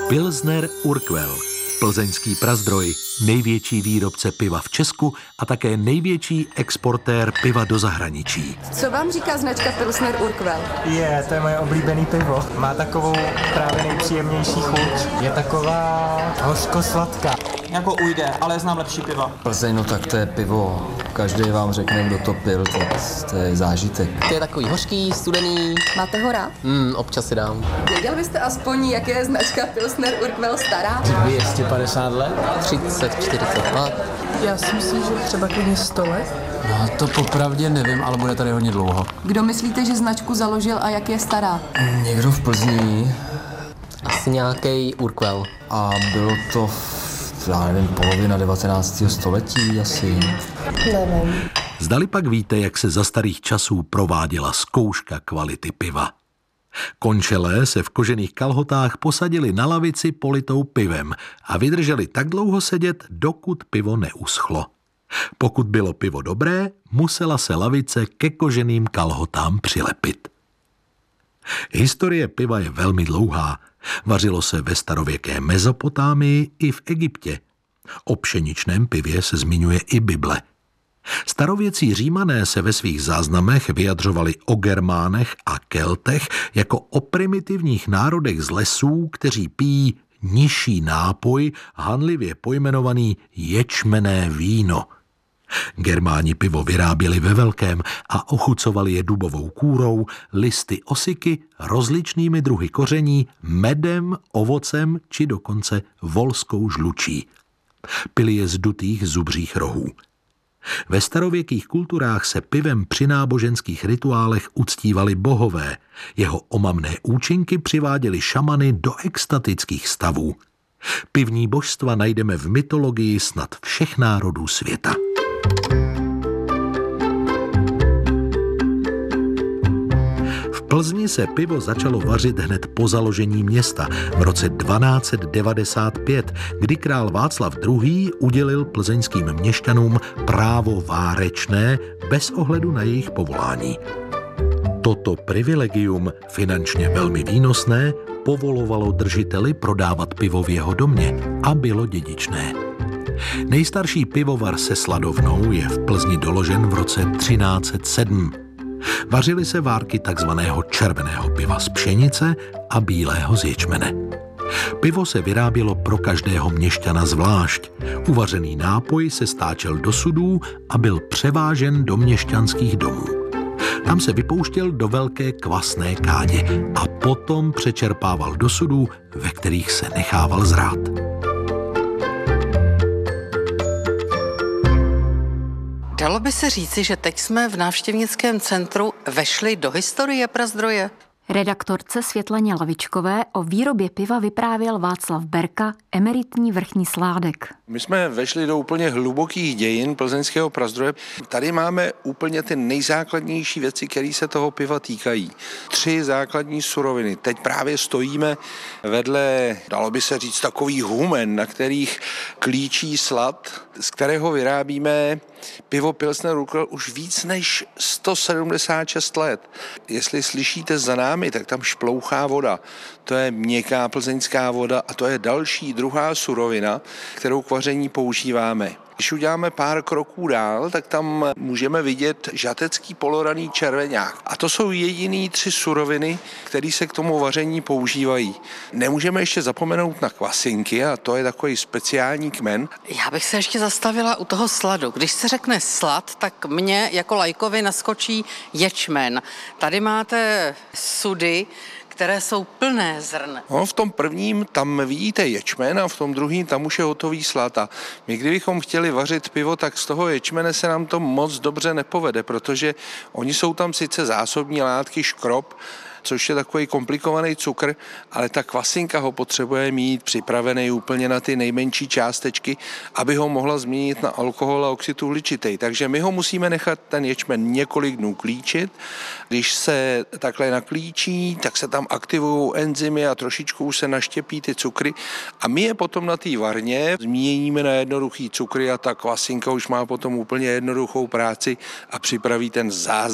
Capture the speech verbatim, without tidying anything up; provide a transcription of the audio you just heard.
Pilsner Urquell, plzeňský prazdroj, největší výrobce piva v Česku a také největší exportér piva do zahraničí. Co vám říká značka Pilsner Urquell? Je, to je moje oblíbený pivo. Má takovou právě nejpříjemnější chuť. Je taková hořko-sladká. Jako ujde, ale znám lepší piva. Plzeň, no tak to je pivo. Každý vám řekne, kdo to pil, to, to je zážitek. To je takový hořký, studený. Máte ho rád? Hmm, občas si dám. Věděl byste aspoň, jak je značka Pilsner Urquell stará? dvě stě padesát let? třicet, čtyřicet let. Já si myslím, že třeba klidně sto let. No to popravdě nevím, ale bude tady hodně dlouho. Kdo myslíte, že značku založil a jak je stará? Někdo v Plzni Asi nějaký Urquell. a bylo to v, já nevím, polovina devatenáctého století asi. Nevím. Zdali pak víte, jak se za starých časů prováděla zkouška kvality piva. Končelé se v kožených kalhotách posadili na lavici politou pivem a vydrželi tak dlouho sedět, dokud pivo neuschlo. Pokud bylo pivo dobré, musela se lavice ke koženým kalhotám přilepit. Historie piva je velmi dlouhá. Vařilo se ve starověké Mezopotámii i v Egyptě. O pšeničném pivě se zmiňuje i Bible. Starověcí Římané se ve svých záznamech vyjadřovali o Germánech a Keltech jako o primitivních národech z lesů, kteří pijí nižší nápoj, hanlivě pojmenovaný ječmenné víno. Germáni pivo vyráběli ve velkém a ochucovali je dubovou kůrou, listy osiky, rozličnými druhy koření, medem, ovocem či dokonce volskou žlučí. Pili je z dutých zubřích rohů. Ve starověkých kulturách se pivem při náboženských rituálech uctívali bohové. Jeho omamné účinky přiváděly šamany do extatických stavů. Pivní božstva najdeme v mytologii snad všech národů světa. V Plzni se pivo začalo vařit hned po založení města v roce dvanáct set devadesát pět, kdy král Václav druhý. udělil plzeňským měšťanům právo várečné bez ohledu na jejich povolání. Toto privilegium, finančně velmi výnosné, povolovalo držiteli prodávat pivo v jeho domě a bylo dědičné. Nejstarší pivovar se sladovnou je v Plzni doložen v roce třináct set sedm. Vařily se várky takzvaného červeného piva z pšenice a bílého z ječmene. Pivo se vyrábělo pro každého měšťana zvlášť. Uvařený nápoj se stáčel do sudů a byl převážen do měšťanských domů. Tam se vypouštěl do velké kvasné kádě a potom přečerpával do sudů, ve kterých se nechával zrát. Dalo by se říci, že teď jsme v návštěvnickém centru vešli do historie prazdroje? Redaktorce Světlaně Lavičkové o výrobě piva vyprávěl Václav Berka, emeritní vrchní sládek. My jsme vešli do úplně hlubokých dějin plzeňského prazdroje. Tady máme úplně ty nejzákladnější věci, které se toho piva týkají. Tři základní suroviny. Teď právě stojíme vedle, dalo by se říct, takový humen, na kterých klíčí slad, z kterého vyrábíme pivo Pilsner Urquell už víc než sto sedmdesát šest let. Jestli slyšíte za námi, tak tam šplouchá voda. To je měkká plzeňská voda a to je další druhá surovina, kterou k vaření používáme. Když uděláme pár kroků dál, tak tam můžeme vidět žatecký poloraný červeňák. A to jsou jediný tři suroviny, které se k tomu vaření používají. Nemůžeme ještě zapomenout na kvasinky a to je takový speciální kmen. Já bych se ještě zastavila u toho sladu. Když se řekne slad, tak mně jako laikovi naskočí ječmen. Tady máte sudy, které jsou plné zrn. No, v tom prvním tam vidíte ječmen a v tom druhým tam už je hotový slad. A my kdybychom chtěli vařit pivo, tak z toho ječmene se nám to moc dobře nepovede, protože oni jsou tam sice zásobní látky, škrob, což je takový komplikovaný cukr, ale ta kvasinka ho potřebuje mít připravený úplně na ty nejmenší částečky, aby ho mohla změnit na alkohol a oxid uhličitý. Takže my ho musíme nechat ten ječmen několik dnů klíčit. Když se takhle naklíčí, tak se tam aktivují enzymy a trošičku už se naštěpí ty cukry a my je potom na té varně změníme na jednoduchý cukry a ta kvasinka už má potom úplně jednoduchou práci a připraví ten zázrak.